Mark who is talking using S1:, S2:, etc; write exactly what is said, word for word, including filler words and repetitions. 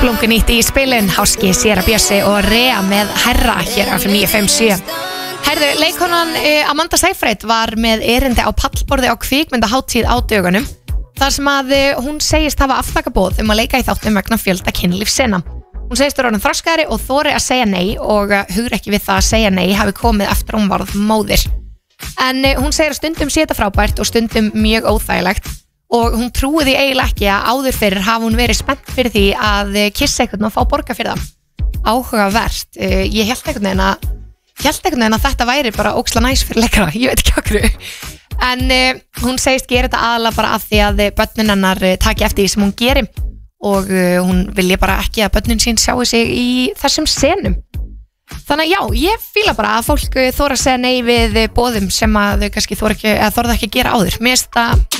S1: Splunkunýtt í spilin, Háski, Séra Bjössi og Rea með Herra hér á F M níu fimm sjö. Herðu, leikonan Amanda Seyfried var með erindi á pallborði á kvikmyndahátíð á dögunum þar sem að hún segist hafa afþakkaboð um að leika í þáttum vegna fjölda kynlífssena. Hún segist vera orðin þroskaðri og þori að segja nei og hugur ekki við það að segja nei hafi komið eftir að hún varð móðir. En hún segir að stundum sé þetta frábært og stundum mjög óþægilegt og hún trúi því eiginlega ekki að áður fyrir hafa hún verið spennt fyrir því að kissa einhvern og fá borga fyrir það. Áhugavert. Ég held einhvern veginn að, held einhvern veginn að þetta væri bara óksla næs fyrir leikara, ég veit ekki okkur. En uh, hún segist gera þetta aðalega bara af því að börnin hennar taki eftir því sem hún gerir og uh, hún vilja bara ekki að börnin sín sjáu sig í þessum senum. Þannig að já, ég fíla bara að fólk þóra að segja nei við boðum sem að þau kannski þóra ekki, eða þorða ekki að gera áður. Mér finnst það